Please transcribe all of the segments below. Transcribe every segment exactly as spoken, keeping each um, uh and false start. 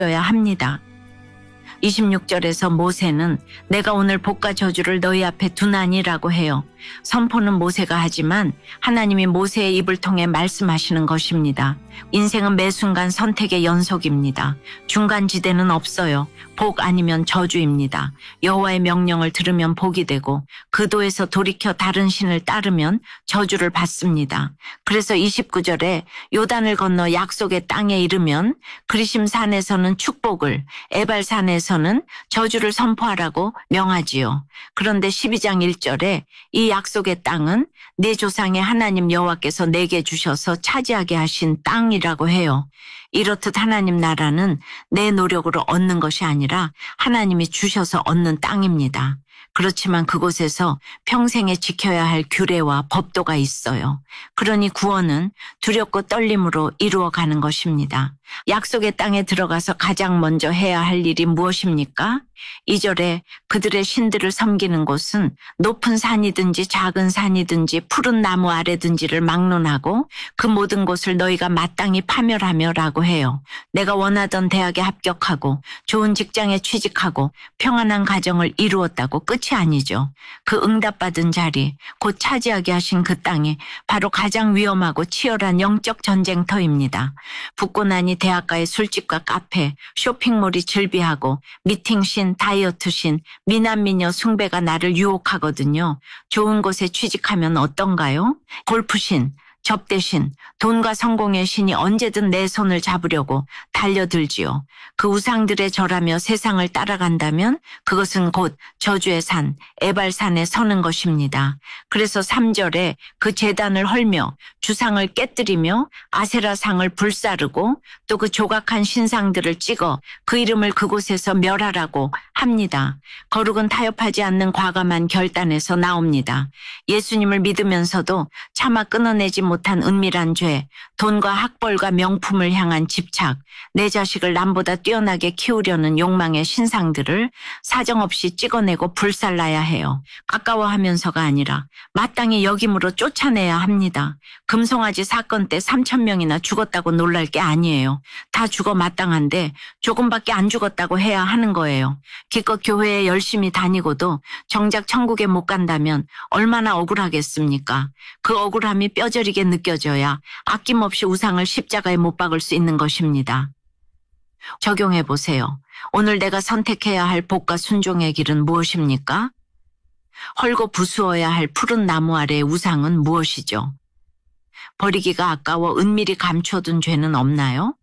지켜야 합니다. 이십육 절에서 모세는 내가 오늘 복과 저주를 너희 앞에 두나니라고 해요. 선포는 모세가 하지만 하나님이 모세의 입을 통해 말씀하시는 것입니다. 인생은 매 순간 선택의 연속입니다. 중간지대는 없어요. 복 아니면 저주입니다. 여호와의 명령을 들으면 복이 되고 그 도에서 돌이켜 다른 신을 따르면 저주를 받습니다. 그래서 이십구 절에 요단을 건너 약속의 땅에 이르면 그리심 산에서는 축복을, 에발 산에서는 저주를 선포하라고 명하지요. 그런데 십이 장 일 절에 이 약속의 땅은 내 조상의 하나님 여호와께서 내게 주셔서 차지하게 하신 땅이라고 해요. 이렇듯 하나님 나라는 내 노력으로 얻는 것이 아니라 하나님이 주셔서 얻는 땅입니다. 그렇지만 그곳에서 평생에 지켜야 할 규례와 법도가 있어요. 그러니 구원은 두렵고 떨림으로 이루어가는 것입니다. 약속의 땅에 들어가서 가장 먼저 해야 할 일이 무엇입니까? 이 절에 그들의 신들을 섬기는 곳은 높은 산이든지 작은 산이든지 푸른 나무 아래든지를 막론하고 그 모든 곳을 너희가 마땅히 파멸하며 라고 해요. 내가 원하던 대학에 합격하고 좋은 직장에 취직하고 평안한 가정을 이루었다고 끝이 아니죠. 그 응답받은 자리, 곧 차지하게 하신 그 땅이 바로 가장 위험하고 치열한 영적 전쟁터입니다. 붙고 나니 대학가의 술집과 카페, 쇼핑몰이 즐비하고 미팅신, 다이어트신, 미남미녀 숭배가 나를 유혹하거든요. 좋은 곳에 취직하면 어떤가요? 골프신, 접대신, 돈과 성공의 신이 언제든 내 손을 잡으려고 달려들지요. 그 우상들의 절하며 세상을 따라간다면 그것은 곧 저주의 산, 에발산에 서는 것입니다. 그래서 삼 절에 그 제단을 헐며 주상을 깨뜨리며 아세라상을 불사르고 또 그 조각한 신상들을 찍어 그 이름을 그곳에서 멸하라고 합니다. 거룩은 타협하지 않는 과감한 결단에서 나옵니다. 예수님을 믿으면서도 차마 끊어내지 못한 은밀한 죄, 돈과 학벌과 명품을 향한 집착, 내 자식을 남보다 뛰어나게 키우려는 욕망의 신상들을 사정없이 찍어내고 불살라야 해요. 아까워하면서가 아니라 마땅히 역임으로 쫓아내야 합니다. 금송아지 사건 때 삼천 명이나 죽었다고 놀랄 게 아니에요. 다 죽어 마땅한데 조금밖에 안 죽었다고 해야 하는 거예요. 기껏 교회에 열심히 다니고도 정작 천국에 못 간다면 얼마나 억울하겠습니까? 그 억울함이 뼈저리게 느껴져야 아낌없이 우상을 십자가에 못 박을 수 있는 것입니다. 적용해 보세요. 오늘 내가 선택해야 할 복과 순종의 길은 무엇입니까? 헐고 부수어야 할 푸른 나무 아래의 우상은 무엇이죠? 버리기가 아까워 은밀히 감춰둔 죄는 없나요?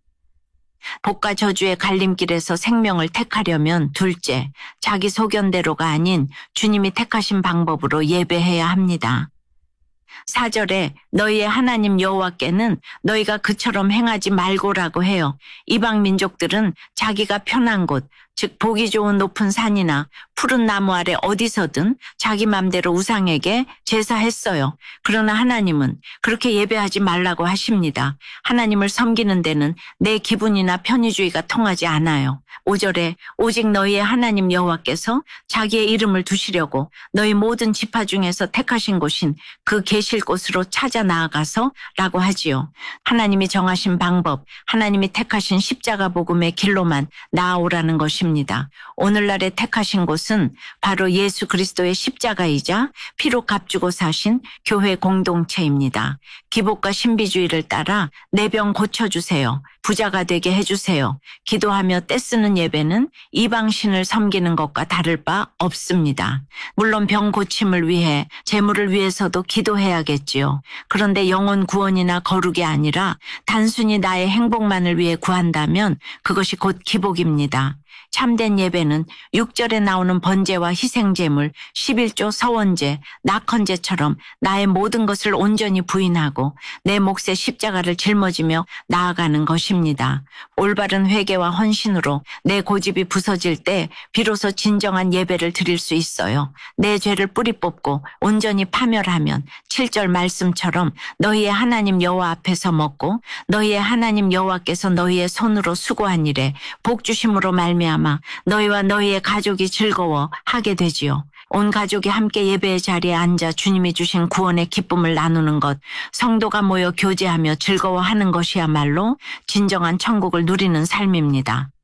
복과 저주의 갈림길에서 생명을 택하려면 둘째, 자기 소견대로가 아닌 주님이 택하신 방법으로 예배해야 합니다. 사 절에 너희의 하나님 여호와께는 너희가 그처럼 행하지 말고라고 해요. 이방 민족들은 자기가 편한 곳, 즉 보기 좋은 높은 산이나 푸른 나무 아래 어디서든 자기 맘대로 우상에게 제사했어요. 그러나 하나님은 그렇게 예배하지 말라고 하십니다. 하나님을 섬기는 데는 내 기분이나 편의주의가 통하지 않아요. 오 절에 오직 너희의 하나님 여호와께서 자기의 이름을 두시려고 너희 모든 지파 중에서 택하신 곳인 그 계실 곳으로 찾아 나아가서 라고 하지요. 하나님이 정하신 방법, 하나님이 택하신 십자가 복음의 길로만 나아오라는 것입니다. 오늘날에 택하신 곳은 바로 예수 그리스도의 십자가이자 피로 값주고 사신 교회 공동체입니다. 기복과 신비주의를 따라 내 병 고쳐주세요. 부자가 되게 해주세요. 기도하며 떼쓰는 예배는 이방신을 섬기는 것과 다를 바 없습니다. 물론 병 고침을 위해 재물을 위해서도 기도해야겠지요. 그런데 영혼 구원이나 거룩이 아니라 단순히 나의 행복만을 위해 구한다면 그것이 곧 기복입니다. 참된 예배는 육 절에 나오는 번제와 희생제물, 십일조 서원제, 낙헌제처럼 나의 모든 것을 온전히 부인하고 내 몫의 십자가를 짊어지며 나아가는 것입니다. 올바른 회개와 헌신으로 내 고집이 부서질 때 비로소 진정한 예배를 드릴 수 있어요. 내 죄를 뿌리 뽑고 온전히 파멸하면 칠 절 말씀처럼 너희의 하나님 여호와 앞에서 먹고 너희의 하나님 여호와께서 너희의 손으로 수고한 일에 복 주심으로 말미암아 너희와 너희의 가족이 즐거워 하게 되지요. 온 가족이 함께 예배의 자리에 앉아 주님이 주신 구원의 기쁨을 나누는 것, 성도가 모여 교제하며 즐거워하는 것이야말로 진정한 천국을 누리는 삶입니다.